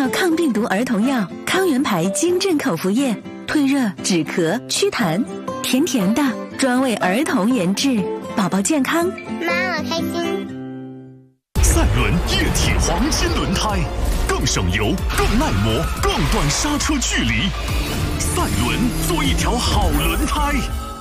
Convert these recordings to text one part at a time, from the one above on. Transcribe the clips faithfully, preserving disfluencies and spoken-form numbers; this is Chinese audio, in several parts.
效抗病毒儿童药康源牌金镇口服液，退热止咳祛痰，甜甜的，专为儿童研制，宝宝健康， 妈妈开心。 赛伦液体黄金轮胎，更省油、更耐磨、更短刹车距离。赛伦，做一条好轮胎。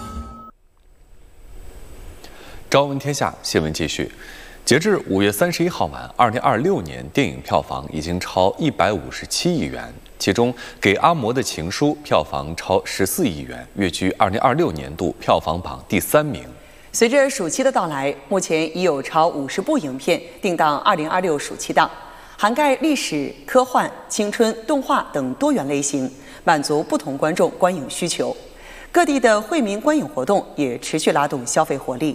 朝闻天下新闻继续。截至五月三十一号晚，二零二六年电影票房已经超一百五十七亿元，其中《给阿嬷的情书》票房超十四亿元，跃居二零二六年度票房榜第三名。 随着暑期的到来，目前已有超五十部影片定档二零二六暑期档，涵盖历史、科幻、青春、动画等多元类型，满足不同观众观影需求。各地的惠民观影活动也持续拉动消费活力。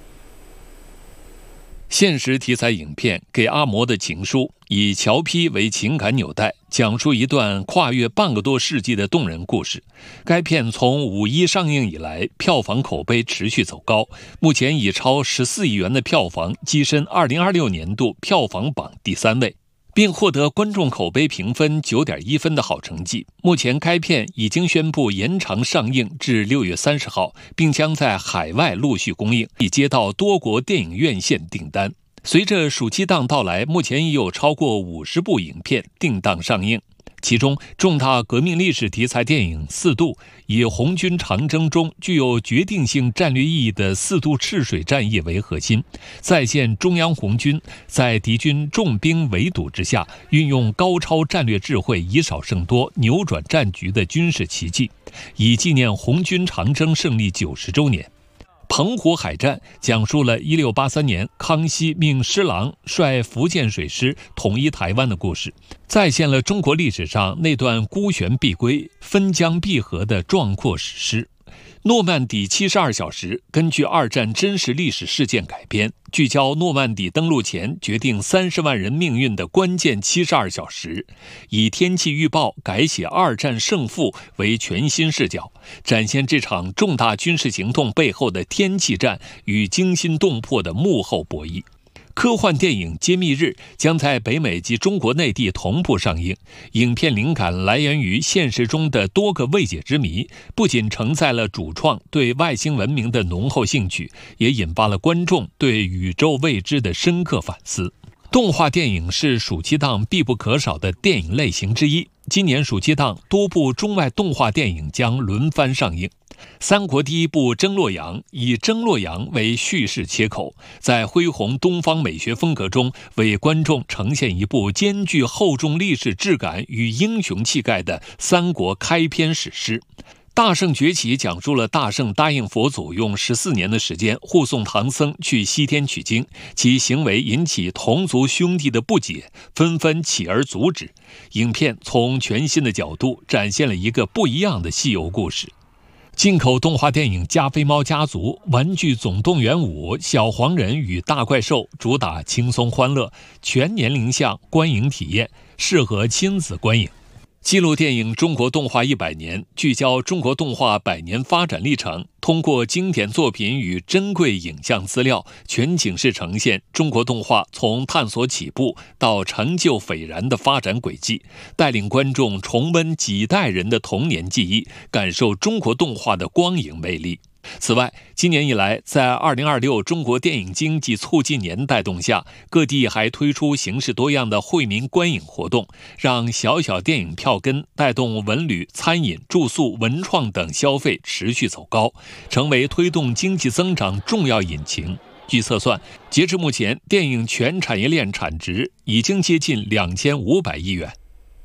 现实题材影片《给阿嬷的情书》以乔坯为情感纽带，讲述一段跨越半个多世纪的动人故事。该片从五一上映以来，票房口碑持续走高，目前已超十四亿元的票房，跻身二零二六年度票房榜第三位，并获得观众口碑评分九点一分的好成绩。目前该片已经宣布延长上映至六月三十号，并将在海外陆续公映，已接到多国电影院线订单。随着暑期档到来，目前已有超过五十部影片定档上映。其中，重大革命历史题材电影《四渡》以红军长征中具有决定性战略意义的四渡赤水战役为核心，再现中央红军在敌军重兵围堵之下，运用高超战略智慧，以少胜多，扭转战局的军事奇迹，以纪念红军长征胜利九十周年。澎湖海战讲述了一六八三年康熙命施琅率福建水师统一台湾的故事，再现了中国历史上那段孤悬必归、分疆必合的壮阔史诗。诺曼底七十二小时根据二战真实历史事件改编，聚焦诺曼底登陆前决定三十万人命运的关键七十二小时，以天气预报改写二战胜负为全新视角，展现这场重大军事行动背后的天气战与惊心动魄的幕后博弈。科幻电影《揭秘日》将在北美及中国内地同步上映。影片灵感来源于现实中的多个未解之谜，不仅承载了主创对外星文明的浓厚兴趣，也引发了观众对宇宙未知的深刻反思。动画电影是暑期档必不可少的电影类型之一。今年暑期档多部中外动画电影将轮番上映。三国第一部《征洛阳》以征洛阳为叙事切口，在恢弘东方美学风格中，为观众呈现一部兼具厚重历史质感与英雄气概的三国开篇史诗。大圣崛起讲述了大圣答应佛祖用十四年的时间护送唐僧去西天取经，其行为引起同族兄弟的不解，纷纷起而阻止。影片从全新的角度展现了一个不一样的西游故事。进口动画电影《加菲猫家族》、《玩具总动员五》、《小黄人与大怪兽》主打轻松欢乐，全年龄向观影体验，适合亲子观影。纪录电影《中国动画一百年》聚焦中国动画百年发展历程，通过经典作品与珍贵影像资料，全景式呈现中国动画从探索起步到成就斐然的发展轨迹，带领观众重温几代人的童年记忆，感受中国动画的光影魅力。此外，今年以来，在二零二六中国电影经济促进年带动下，各地还推出形式多样的惠民观影活动，让小小电影票根带动文旅、餐饮、住宿、文创等消费持续走高，成为推动经济增长重要引擎。据测算，截至目前，电影全产业链产值已经接近两千五百亿元。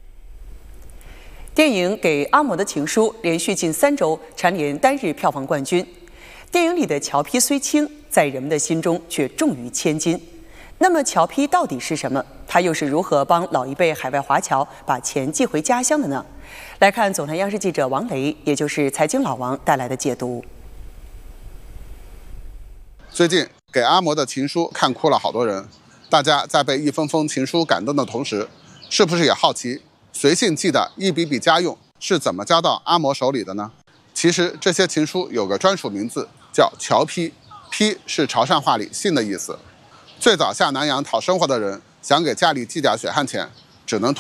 电影《给阿嬷的情书》连续近三周蝉联单日票房冠军。电影里的乔坯虽轻，在人们的心中却重于千金。那么乔坯到底是什么？它又是如何帮老一辈海外华侨把钱寄回家乡的呢？来看总台央视记者王雷，也就是财经老王带来的解读。 最近《给阿嬷的情书》看哭了好多人，大家在被一封封情书感动的同时，是不是也好奇随信寄的一笔笔家用是怎么交到阿嬷手里的呢？其实这些情书有个专属名字，叫侨坯，坯是潮汕话里信的意思。最早下南洋讨生活的人想给家里寄点血汗钱，只能